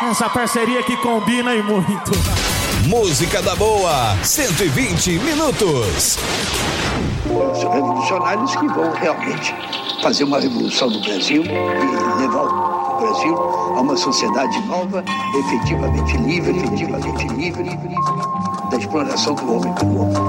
Essa parceria que combina e muito. Música da boa, 120 minutos. Os revolucionários que vão realmente fazer uma revolução no Brasil e levar o Brasil a uma sociedade nova, efetivamente livre da exploração do homem pelo homem.